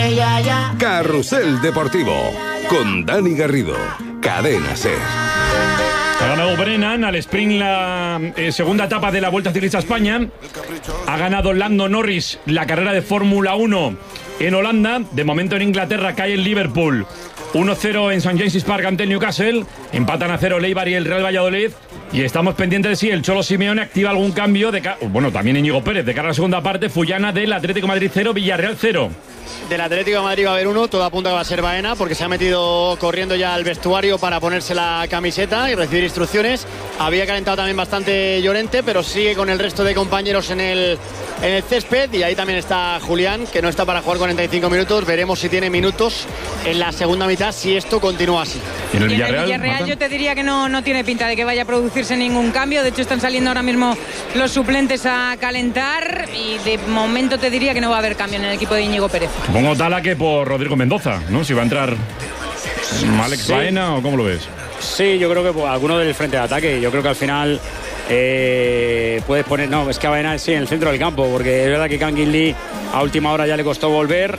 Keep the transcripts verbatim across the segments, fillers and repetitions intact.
Carrusel Deportivo con Dani Garrido, Cadena SER. Ha ganado Brennan al sprint la eh, segunda etapa de la Vuelta Ciclista a España. Ha ganado Lando Norris la carrera de Fórmula uno en Holanda. De momento en Inglaterra cae el Liverpool uno cero en Saint James's Park ante el Newcastle. Empatan a cero el Eibar y el Real Valladolid. Y estamos pendientes de si el Cholo Simeone activa algún cambio. De ca- bueno, también Íñigo Pérez de cara a la segunda parte. Fullana del Atlético de Madrid cero, Villarreal cero. Del Atlético de Madrid va a haber uno, todo apunta que va a ser Baena, porque se ha metido corriendo ya al vestuario para ponerse la camiseta y recibir instrucciones. Había calentado también bastante Llorente, pero sigue con el resto de compañeros en el, en el césped. Y ahí también está Julián, que no está para jugar cuarenta y cinco minutos. Veremos si tiene minutos en la segunda mitad, si esto continúa así. En el Y en Villarreal, el Villarreal Marta, yo te diría que no, no tiene pinta de que vaya a producirse ningún cambio. De hecho están saliendo ahora mismo los suplentes a calentar y de momento te diría que no va a haber cambio en el equipo de Íñigo Pérez. Supongo Tala que por Rodrigo Mendoza, ¿no? Si va a entrar Alex Sí. Baena o cómo lo ves. Sí, yo creo que pues, alguno del frente de ataque. Yo creo que al final eh, puedes poner. No, es que a Baena sí en el centro del campo, porque es verdad que Kangin Lee a última hora ya le costó volver.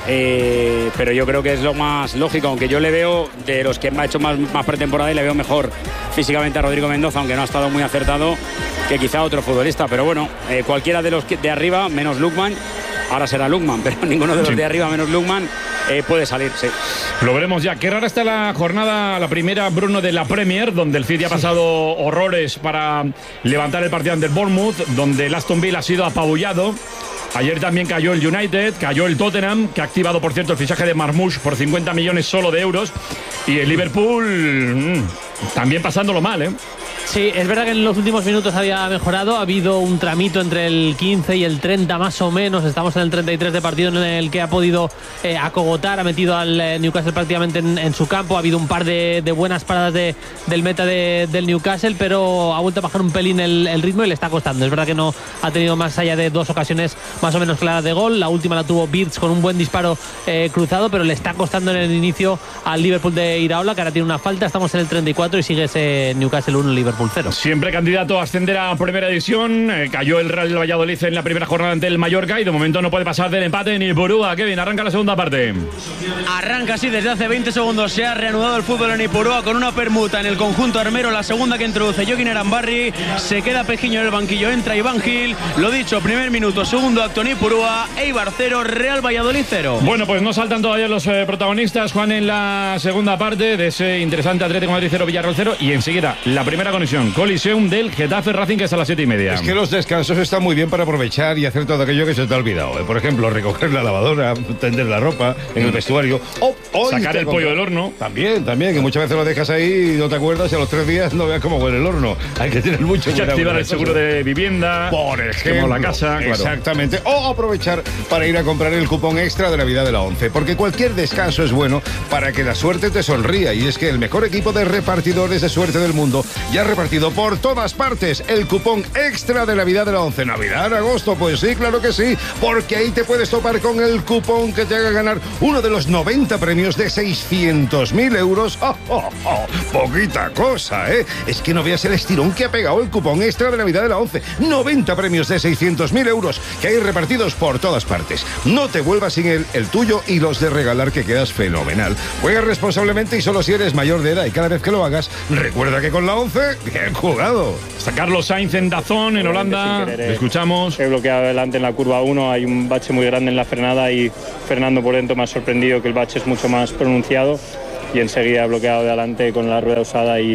Eh, pero yo creo que es lo más lógico, aunque yo le veo de los que ha hecho más, más pretemporada y le veo mejor físicamente a Rodrigo Mendoza, aunque no ha estado muy acertado, que quizá otro futbolista. Pero bueno, eh, cualquiera de los que, de arriba, menos Lukman, ahora será Lukman, pero ninguno de los Sí. de arriba menos Lukman eh, puede salir, sí. Lo veremos ya. Qué rara está la jornada, la primera, Bruno, de la Premier, donde el City ha pasado horrores para levantar el partido ante el Bournemouth, donde el Aston Villa ha sido apabullado. Ayer también cayó el United, cayó el Tottenham, que ha activado, por cierto, el fichaje de Marmoush por cincuenta millones solo de euros. Y el Liverpool mmm, también pasándolo mal, ¿eh? Sí, es verdad que en los últimos minutos había mejorado. Ha habido un tramito entre el quince y el treinta más o menos. Estamos en el treinta y tres de partido en el que ha podido eh, acogotar. Ha metido al eh, Newcastle prácticamente en, en su campo. Ha habido un par de, de buenas paradas de, del meta de, del Newcastle, pero ha vuelto a bajar un pelín el, el ritmo y le está costando. Es verdad que no ha tenido más allá de dos ocasiones más o menos claras de gol. La última la tuvo Birds con un buen disparo eh, cruzado, pero le está costando en el inicio al Liverpool de Iraola, que ahora tiene una falta. Estamos en el treinta y cuatro y sigue ese Newcastle uno, Liverpool cero. Siempre candidato a ascender a primera división. Eh, cayó el Real Valladolid en la primera jornada ante el Mallorca y de momento no puede pasar del empate ni Ipurúa. Kevin, arranca la segunda parte. Arranca así desde hace veinte segundos. Se ha reanudado el fútbol en Ipurúa con una permuta en el conjunto armero. La segunda que introduce Joaquín Arambarri. Se queda Pejiño en el banquillo. Entra Iván Gil. Lo dicho, primer minuto, segundo acto en Ipurúa. Eibar cero, Real Valladolid cero. Bueno, pues no saltan todavía los eh, protagonistas, Juan, en la segunda parte de ese interesante Atlético de Madrid cero, Villarreal cero. Y enseguida la primera conexión, Coliseum del Getafe Racing, que es a las siete y media. Es que los descansos están muy bien para aprovechar y hacer todo aquello que se te ha olvidado. ¿eh? Por ejemplo, recoger la lavadora, tender la ropa en el vestuario. O, o sacar el pollo del horno. También, también, que muchas veces lo dejas ahí y no te acuerdas y a los tres días no veas cómo huele el horno. Hay que tener mucho Hay que cuidado. activar con el seguro cosas. de vivienda. Por ejemplo. Como la casa, claro. Exactamente. O aprovechar para ir a comprar el cupón extra de Navidad de la ONCE. Porque cualquier descanso es bueno para que la suerte te sonría. Y es que el mejor equipo de repartidores de suerte del mundo ya ha repartido por todas partes el cupón extra de Navidad de la ONCE. ¿Navidad, agosto? Pues sí, claro que sí. Porque ahí te puedes topar con el cupón que te haga ganar uno de los noventa premios de seiscientos mil euros. ¡Oh, oh, oh! Poquita cosa, ¿eh? Es que no veas el estirón que ha pegado el cupón extra de Navidad de la ONCE. noventa premios de seiscientos mil euros que hay repartidos por todas partes. No te vuelvas sin él, el tuyo y los de regalar, que quedas fenomenal. Juega responsablemente y solo si eres mayor de edad, y cada vez que lo hagas, recuerda que con la ONCE, bien jugado. Está Carlos Sainz en Dazón, en Holanda. Le escuchamos. He bloqueado adelante en la curva uno, hay un bache muy grande en la frenada y Fernando por dentro me ha sorprendido que el bache es mucho más pronunciado y enseguida he bloqueado de adelante con la rueda usada y,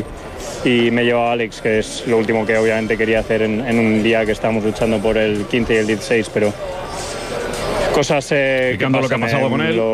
y me he llevado a Alex, que es lo último que obviamente quería hacer en, en un día que estábamos luchando por el quince y el dieciséis, pero cosas eh, que, lo que ha pasado con él. Lo,